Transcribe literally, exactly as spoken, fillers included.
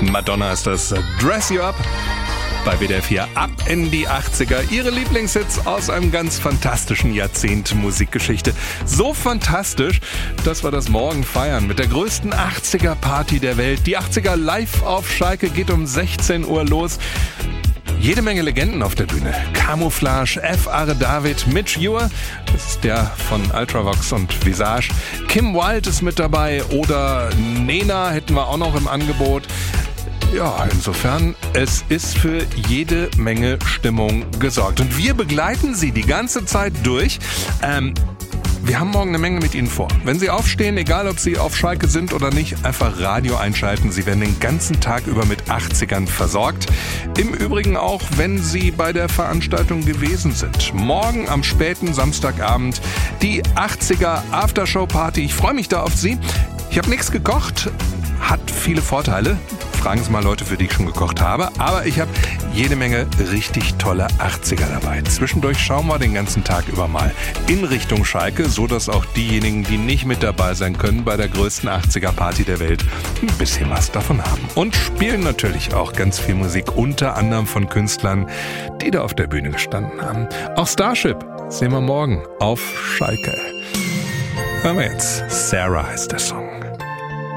Madonna ist das Dress You Up. Bei W D R vier ab in die achtziger. Ihre Lieblingshits aus einem ganz fantastischen Jahrzehnt Musikgeschichte. So fantastisch, dass wir das morgen feiern mit der größten achtziger-Party der Welt. Die achtziger live auf Schalke geht um sechzehn Uhr los. Jede Menge Legenden auf der Bühne. Camouflage, F. Are David, Mitch Ure, das ist der von Ultravox und Visage. Kim Wilde ist mit dabei oder Nena hätten wir auch noch im Angebot. Ja, insofern, es ist für jede Menge Stimmung gesorgt. Und wir begleiten Sie die ganze Zeit durch. Ähm, wir haben morgen eine Menge mit Ihnen vor. Wenn Sie aufstehen, egal ob Sie auf Schalke sind oder nicht, einfach Radio einschalten. Sie werden den ganzen Tag über mit achtzigern versorgt. Im Übrigen auch, wenn Sie bei der Veranstaltung gewesen sind. Morgen am späten Samstagabend die achtziger Aftershow-Party. Ich freue mich da auf Sie. Ich habe nichts gekocht, hat viele Vorteile. Fragen Sie mal Leute, für die ich schon gekocht habe. Aber ich habe jede Menge richtig tolle achtziger dabei. Zwischendurch schauen wir den ganzen Tag über mal in Richtung Schalke, so dass auch diejenigen, die nicht mit dabei sein können bei der größten achtziger-Party der Welt, ein bisschen was davon haben. Und spielen natürlich auch ganz viel Musik, unter anderem von Künstlern, die da auf der Bühne gestanden haben. Auch Starship sehen wir morgen auf Schalke. Hören wir jetzt. Sarah heißt der Song.